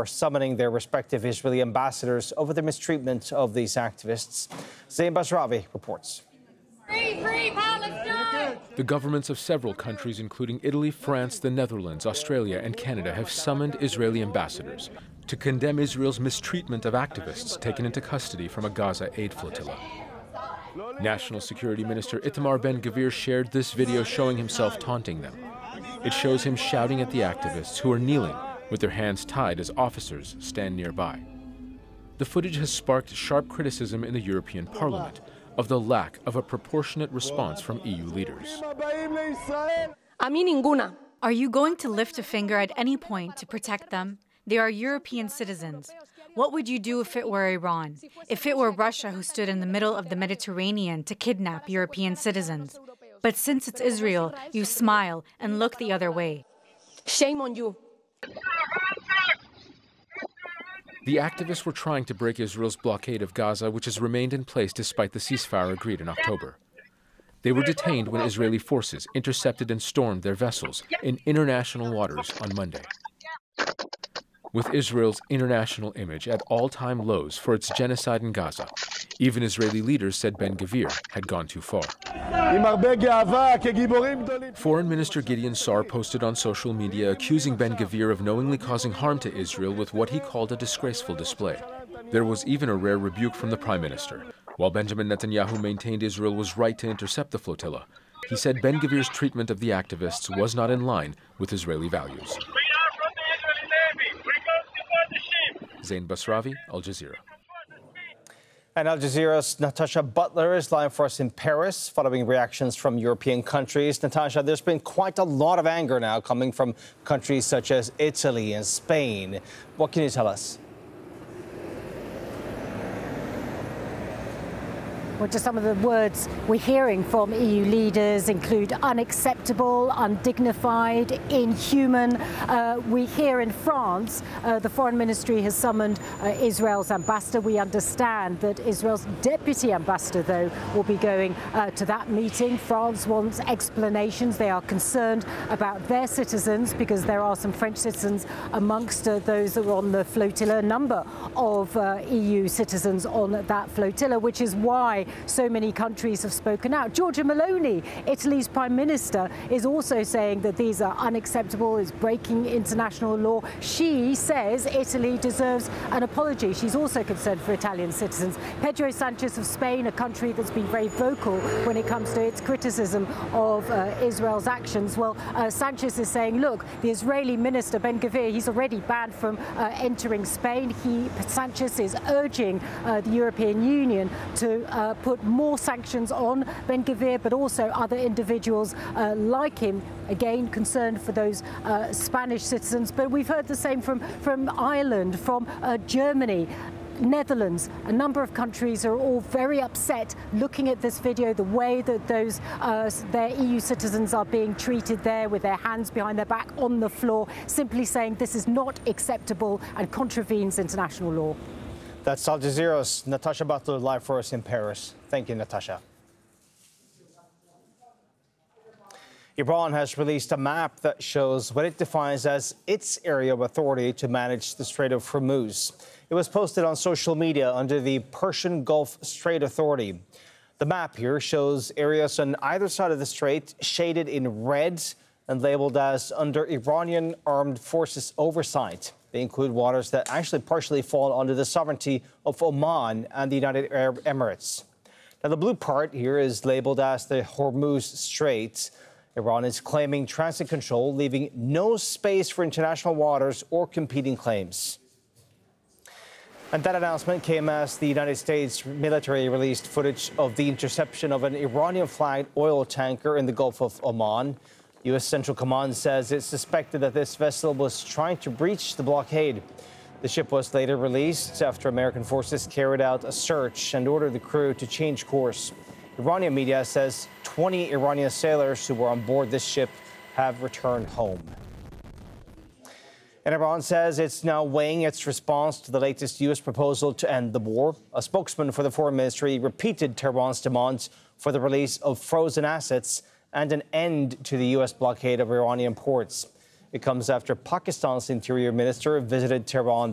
are summoning their respective Israeli ambassadors over the mistreatment of these activists. Zain Basravi reports. Free, free Palestine! The governments of several countries, including Italy, France, the Netherlands, Australia, and Canada, have summoned Israeli ambassadors to condemn Israel's mistreatment of activists taken into custody from a Gaza aid flotilla. National Security Minister Itamar Ben-Gvir shared this video showing himself taunting them. It shows him shouting at the activists who are kneeling with their hands tied as officers stand nearby. The footage has sparked sharp criticism in the European Parliament of the lack of a proportionate response from EU leaders. Are you going to lift a finger at any point to protect them? They are European citizens. What would you do if it were Iran? If it were Russia who stood in the middle of the Mediterranean to kidnap European citizens? But since it's Israel, you smile and look the other way. Shame on you. The activists were trying to break Israel's blockade of Gaza, which has remained in place despite the ceasefire agreed in October. They were detained when Israeli forces intercepted and stormed their vessels in international waters on Monday. With Israel's international image at all-time lows for its genocide in Gaza, even Israeli leaders said Ben-Gvir had gone too far. Foreign Minister Gideon Sa'ar posted on social media accusing Ben-Gvir of knowingly causing harm to Israel with what he called a disgraceful display. There was even a rare rebuke from the Prime Minister. While Benjamin Netanyahu maintained Israel was right to intercept the flotilla, he said Ben-Gvir's treatment of the activists was not in line with Israeli values. Zain Basravi, Al Jazeera. And Al Jazeera's Natasha Butler is live for us in Paris, following reactions from European countries. Natasha, there's been quite a lot of anger now coming from countries such as Italy and Spain. What can you tell us? Well, just some of the words we're hearing from EU leaders include unacceptable, undignified, inhuman. We hear in France, the Foreign Ministry has summoned Israel's ambassador. We understand that Israel's deputy ambassador, though, will be going to that meeting. France wants explanations. They are concerned about their citizens because there are some French citizens amongst those that were on the flotilla. A number of EU citizens on that flotilla, which is why so many countries have spoken out. Giorgia Meloni, Italy's Prime Minister, is also saying that these are unacceptable, is breaking international law. She says Italy deserves an apology. She's also concerned for Italian citizens. Pedro Sanchez of Spain, a country that's been very vocal when it comes to its criticism of Israel's actions. Well, Sanchez is saying, look, the Israeli minister, Ben-Gvir, he's already banned from entering Spain. Sanchez is urging the European Union to put more sanctions on Ben-Gvir, but also other individuals like him, again concerned for those Spanish citizens. But we've heard the same from Ireland, from Germany, Netherlands. A number of countries are all very upset looking at this video, the way that those their EU citizens are being treated there with their hands behind their back on the floor, simply saying this is not acceptable and contravenes international law. That's Al Jazeera's Natasha Butler live for us in Paris. Thank you, Natasha. Iran has released a map that shows what it defines as its area of authority to manage the Strait of Hormuz. It was posted on social media under the Persian Gulf Strait Authority. The map here shows areas on either side of the strait shaded in red and labeled as under Iranian armed forces oversight. They include waters that actually partially fall under the sovereignty of Oman and the United Arab Emirates. Now, the blue part here is labeled as the Hormuz Strait. Iran is claiming transit control, leaving no space for international waters or competing claims. And that announcement came as the United States military released footage of the interception of an Iranian-flagged oil tanker in the Gulf of Oman. U.S. Central Command says it suspected that this vessel was trying to breach the blockade. The ship was later released after American forces carried out a search and ordered the crew to change course. Iranian media says 20 Iranian sailors who were on board this ship have returned home. And Iran says it's now weighing its response to the latest U.S. proposal to end the war. A spokesman for the Foreign Ministry repeated Tehran's demands for the release of frozen assets and an end to the U.S. blockade of Iranian ports. It comes after Pakistan's Interior Minister visited Tehran